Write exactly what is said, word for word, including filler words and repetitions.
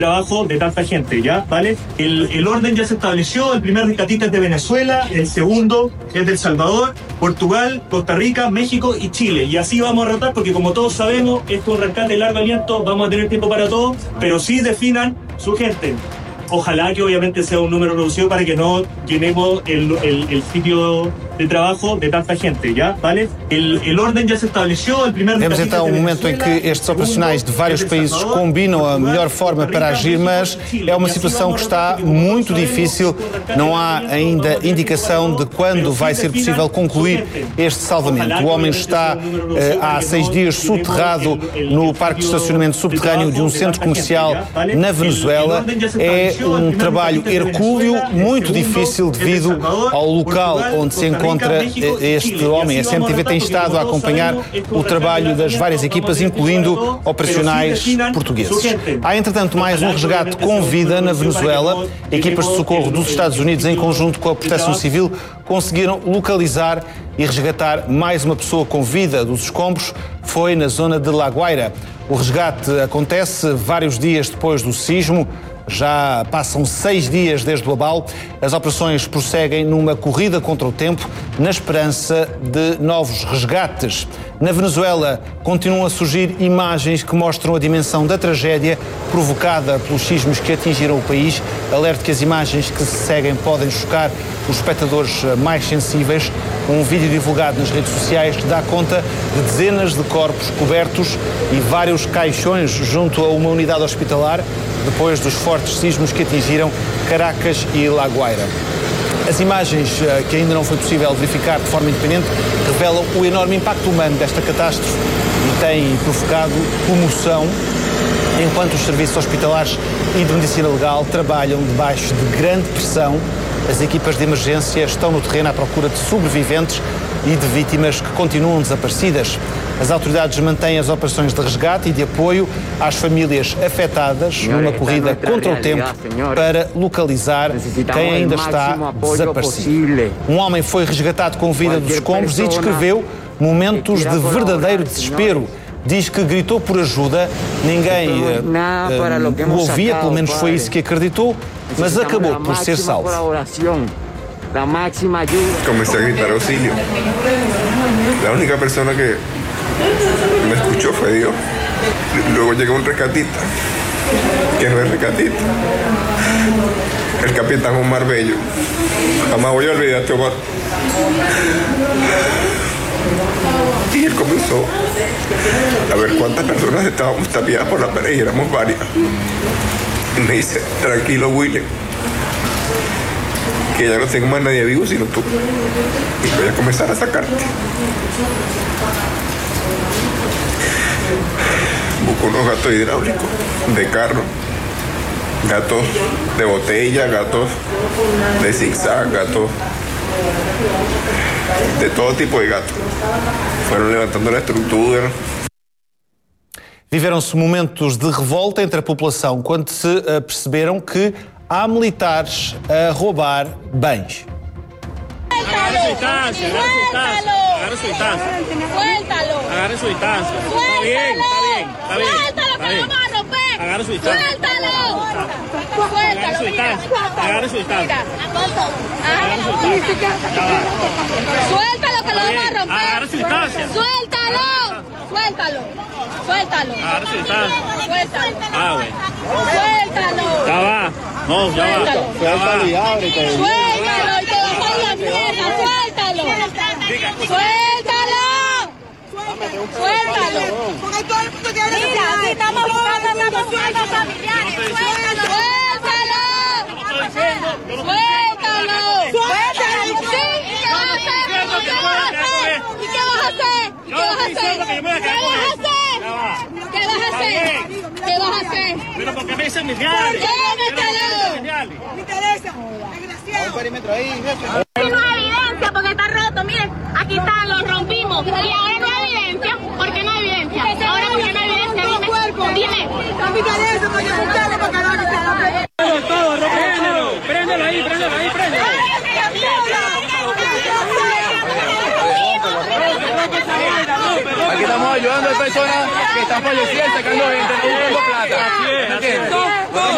trabajo de tanta gente, ¿ya? ¿Vale? El, el orden ya se estableció, el primer rescatista es de Venezuela, el segundo es de El Salvador, Portugal, Costa Rica, México y Chile. Y así vamos a rotar porque como todos sabemos, esto es un rescate de largo aliento, vamos a tener tiempo para todo, pero sí definan su gente. Ojalá que obviamente sea un número reducido para que no llenemos el, el, el sitio de trabalho de tanta gente, já, vale? El, el orden já se estabeleceu, el primeiro... Temos então um momento em que estes operacionais de vários países combinam a melhor forma para agir, mas é uma situação que está muito difícil. Não há ainda indicação de quando vai ser possível concluir este salvamento. O homem está eh, há seis dias soterrado no parque de estacionamento subterrâneo de um centro comercial na Venezuela. É um trabalho hercúleo, muito difícil devido ao local onde se encontra este homem. A C M T V tem estado a acompanhar o trabalho das várias equipas, incluindo operacionais portugueses. Há, entretanto, mais um resgate com vida na Venezuela. Equipas de socorro dos Estados Unidos, em conjunto com a Proteção Civil, conseguiram localizar e resgatar mais uma pessoa com vida dos escombros. Foi na zona de La Guaira. O resgate acontece vários dias depois do sismo. Já passam seis dias desde o abalo. As operações prosseguem numa corrida contra o tempo, na esperança de novos resgates. Na Venezuela, continuam a surgir imagens que mostram a dimensão da tragédia provocada pelos sismos que atingiram o país. Alerto que as imagens que se seguem podem chocar os espectadores mais sensíveis. Um vídeo divulgado nas redes sociais dá conta de dezenas de corpos cobertos e vários caixões junto a uma unidade hospitalar, depois dos fortes sismos que atingiram Caracas e La Guaira. As imagens que ainda não foi possível verificar de forma independente revelam o enorme impacto humano desta catástrofe e têm provocado comoção, enquanto os serviços hospitalares e de medicina legal trabalham debaixo de grande pressão. As equipas de emergência estão no terreno à procura de sobreviventes e de vítimas que continuam desaparecidas. As autoridades mantêm as operações de resgate e de apoio às famílias afetadas numa corrida contra o tempo para localizar quem ainda está desaparecido. Um homem foi resgatado com vida dos escombros e descreveu momentos de verdadeiro desespero. Diz que gritou por ajuda, ninguém uh, uh, o ouvia, pelo menos foi isso que acreditou, mas acabou por ser salvo. Comecei a gritar auxílio. La única persona que me escuchó fue Dios. Luego llegó un rescatista, que no es rescatista, el capitán Omar Bello. Jamás voy a olvidar este Omar. Y él comenzó a ver cuántas personas estábamos tapiadas por la pared y éramos varias. Y me dice, tranquilo William, que ya no tengo más nadie vivo sino tú. Y voy a comenzar a sacarte. Busco unos gatos hidráulicos, de carro, gatos de botella, gatos de zigzag, gatos de todo tipo de gatos. Fueron levantando la estructura. Viveram-se momentos de revolta entre a população quando se uh, perceberam que há militares a roubar bens. Agarre su distancia, agarre su distancia. Suéltalo. Agarre su distancia. Está bien, está bien, está bien. Suéltalo, que lo vamos a romper. Agarre su distancia. Suéltalo. Agarre su distancia. Agarre su distancia. Agarre su distancia. Suéltalo, que lo vamos a romper. Agarre su distancia. Suéltalo. Suéltalo. Suéltalo. Agarre su distancia. Suéltalo. Ah, bueno. Suéltalo. Ya va. No, ya va. Suéltalo y ábrete. Suéltalo y te vas a la mierda. Suéltalo. Suéltalo. Suéltalo. Porque todo el mundo quiere decir, si estamos buscando, estamos buscando familiares. Suéltalo. Suéltalo. Suéltalo. Sí, ¿y qué vas a hacer? ¿Y qué vas a hacer? ¿Y qué vas a hacer? ¿Y qué vas a hacer? ¿Qué vas a hacer? ¿Qué vas a hacer? Pero porque me dicen militares. Me interesa. Desgraciado. perímetro ahí, jefe. No hay evidencia porque está roto, miren, aquí está, lo rompimos. Y ahora no hay evidencia, ¿por qué no hay evidencia? Ahora porque no hay evidencia, dime, dime. No me interesa, no hay evidencia porque no hay evidencia. Todo, todo, préndelo, préndelo ahí, préndelo ahí, préndelo. Aquí estamos ayudando a personas que están fallecidas, sacando gente, no buscando plata. ¿Entiendes?